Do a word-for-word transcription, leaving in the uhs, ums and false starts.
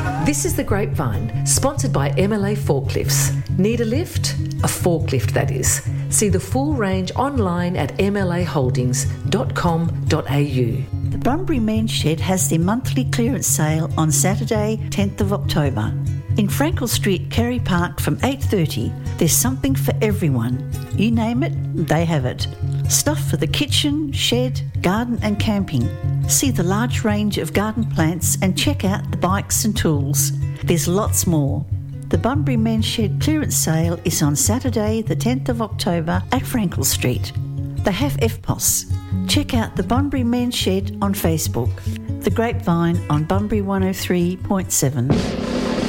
This is The Grapevine, sponsored by M L A Forklifts. Need a lift? A forklift, that is. See the full range online at m l a holdings dot com dot a u. The Bunbury Men's Shed has their monthly clearance sale on Saturday, tenth of October. In Frankel Street, Kerry Park from eight thirty. There's something for everyone. You name it, they have it. Stuff for the kitchen, shed, garden and camping. See the large range of garden plants and check out the bikes and tools. There's lots more. The Bunbury Men's Shed clearance sale is on Saturday the tenth of October at Frankel Street. They have F P O S. Check out the Bunbury Men's Shed on Facebook. The Grapevine on Bunbury one oh three point seven.